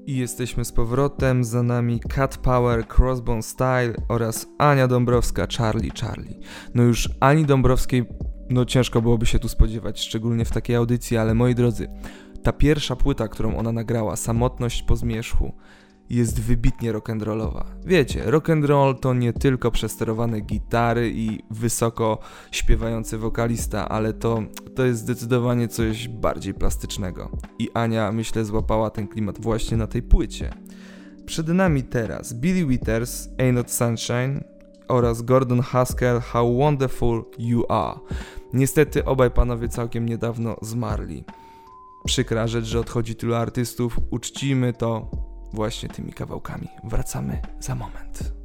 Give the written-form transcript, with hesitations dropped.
I jesteśmy z powrotem, za nami Cat Power, Crossbone Style oraz Ania Dąbrowska, Charlie. No już Ani Dąbrowskiej, ciężko byłoby się tu spodziewać, szczególnie w takiej audycji, ale moi drodzy, ta pierwsza płyta, którą ona nagrała, Samotność po zmierzchu, jest wybitnie rock'n'rollowa. Wiecie, rock'n'roll to nie tylko przesterowane gitary i wysoko śpiewający wokalista, ale to jest zdecydowanie coś bardziej plastycznego. I Ania, myślę, złapała ten klimat właśnie na tej płycie. Przed nami teraz Billy Withers, Ain't Not Sunshine oraz Gordon Haskell, How Wonderful You Are. Niestety obaj panowie całkiem niedawno zmarli. Przykra rzecz, że odchodzi tylu artystów, uczcijmy to właśnie tymi kawałkami. Wracamy za moment.